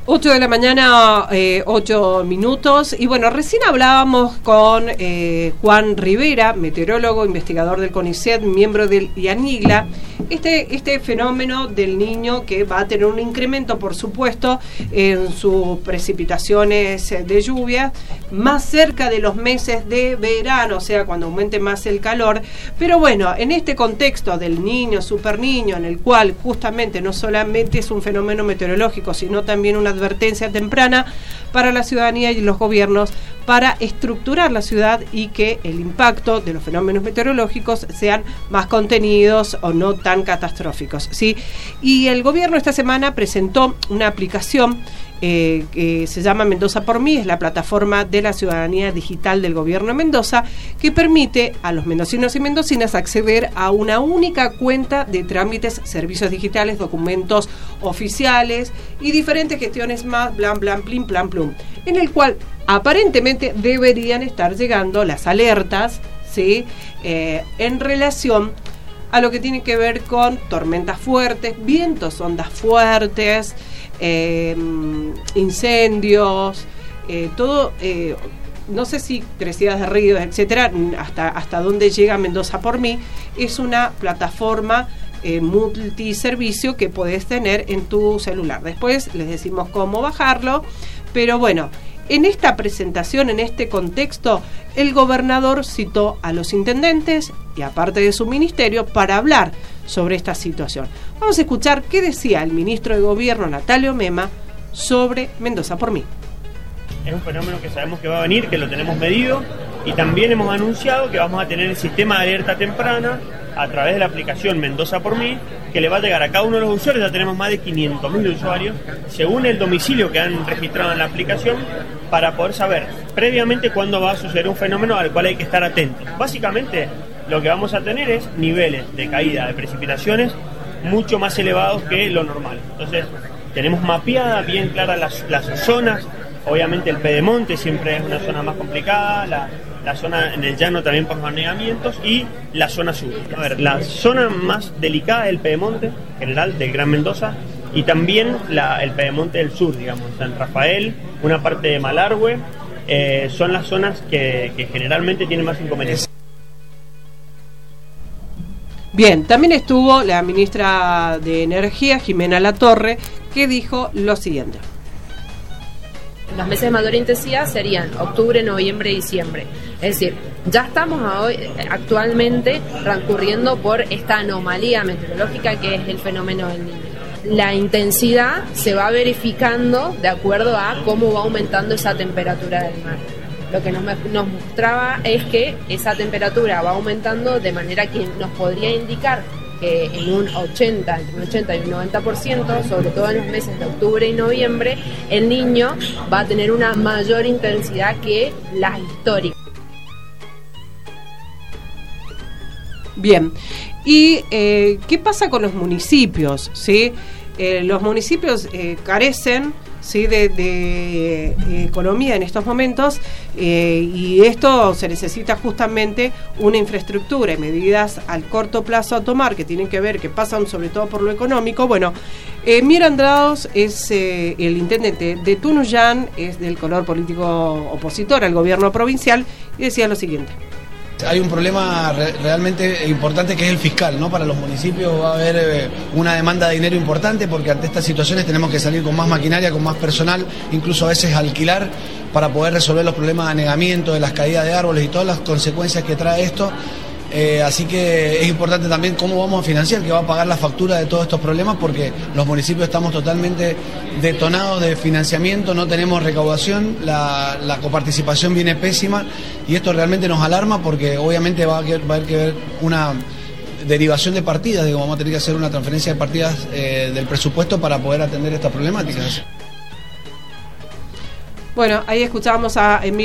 8 de la mañana, 8 minutos. Y bueno, recién hablábamos con Juan Rivera, meteorólogo, investigador del CONICET, miembro del IANIGLA. Este fenómeno del Niño, que va a tener un incremento, por supuesto, en sus precipitaciones de lluvia, más cerca de los meses de verano, o sea, cuando aumente más el calor. Pero bueno, en este contexto del Niño, Super Niño, en el cual justamente no solamente es un fenómeno meteorológico, sino también una advertencia temprana para la ciudadanía y los gobiernos para estructurar la ciudad y que el impacto de los fenómenos meteorológicos sean más contenidos o no tan catastróficos, ¿sí? Y el gobierno esta semana presentó una aplicación que se llama Mendoza por Mí, es la plataforma de la ciudadanía digital del gobierno de Mendoza, que permite a los mendocinos y mendocinas acceder a una única cuenta de trámites, servicios digitales, documentos oficiales y diferentes gestiones más, blan, blan, plin, plan, plum, en el cual aparentemente deberían estar llegando las alertas, ¿sí? En relación a lo que tiene que ver con tormentas fuertes, vientos, ondas fuertes, incendios, todo, no sé si crecidas de ríos, etcétera, hasta dónde llega Mendoza por Mí. Es una plataforma multiservicio que podés tener en tu celular. Después les decimos cómo bajarlo, pero bueno, en esta presentación, en este contexto, el gobernador citó a los intendentes y aparte de su ministerio para hablar sobre esta situación. Vamos a escuchar qué decía el ministro de Gobierno, Natalio Mema, sobre Mendoza por Mí. Es un fenómeno que sabemos que va a venir, que lo tenemos medido, y también hemos anunciado que vamos a tener el sistema de alerta temprana a través de la aplicación Mendoza por Mí, que le va a llegar a cada uno de los usuarios. Ya tenemos más de 500.000 usuarios, según el domicilio que han registrado en la aplicación, para poder saber previamente cuándo va a suceder un fenómeno al cual hay que estar atentos. Básicamente, lo que vamos a tener es niveles de caída de precipitaciones mucho más elevados que lo normal. Entonces, tenemos mapeadas bien claras las zonas. Obviamente el Pedemonte siempre es una zona más complicada, la zona en el llano también por los anegamientos, y la zona sur. A ver, la zona más delicada es el Pedemonte general del Gran Mendoza, y también el Pedemonte del sur, digamos, San Rafael, una parte de Malargüe, son las zonas que generalmente tienen más inconvenientes. Bien, también estuvo la ministra de Energía, Jimena Latorre, que dijo lo siguiente. Los meses de mayor intensidad serían octubre, noviembre y diciembre. Es decir, ya estamos actualmente transcurriendo por esta anomalía meteorológica que es el fenómeno del Niño. La intensidad se va verificando de acuerdo a cómo va aumentando esa temperatura del mar. Lo que nos mostraba es que esa temperatura va aumentando de manera que nos podría indicar que en un 80, entre un 80 y un 90%, sobre todo en los meses de octubre y noviembre, el Niño va a tener una mayor intensidad que las históricas. Bien, y ¿qué pasa con los municipios? ¿Sí? Los municipios carecen, ¿sí?, de economía en estos momentos, y esto se necesita justamente una infraestructura y medidas al corto plazo a tomar que tienen que ver, que pasan sobre todo por lo económico. Bueno, Mira Andrados es el intendente de Tunuyán, es del color político opositor al gobierno provincial, y decía lo siguiente. Hay un problema realmente importante que es el fiscal, ¿no? Para los municipios va a haber una demanda de dinero importante porque ante estas situaciones tenemos que salir con más maquinaria, con más personal, incluso a veces alquilar para poder resolver los problemas de anegamiento, de las caídas de árboles y todas las consecuencias que trae esto. Así que es importante también cómo vamos a financiar, que va a pagar la factura de todos estos problemas, porque los municipios estamos totalmente detonados de financiamiento, no tenemos recaudación, la coparticipación viene pésima y esto realmente nos alarma porque obviamente va a haber que ver una derivación de partidas, digo, vamos a tener que hacer una transferencia de partidas del presupuesto para poder atender estas problemáticas. Bueno, ahí escuchábamos a Emilio